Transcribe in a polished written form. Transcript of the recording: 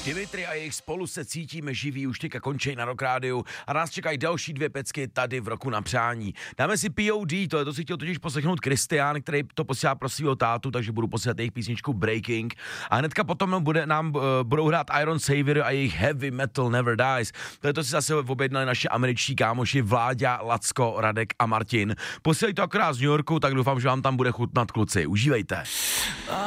Dimitri a jejich Spolu se cítíme živí už teďka končí na Rock Rádiu a nás čekají další 2 pecky tady v Roku na přání. Dáme si POD, to si chtěl totiž poslechnout Kristián, který to posílá pro svého tátu, takže budu posílat jejich písničku Breaking a hnedka potom budou hrát Iron Savior a jejich Heavy Metal Never Dies. To si zase objednali naši američtí kámoši Vláďa, Lacko, Radek a Martin. Posílej to akorát z New Yorku, tak doufám, že vám tam bude chutnat, kluci. Užívejte.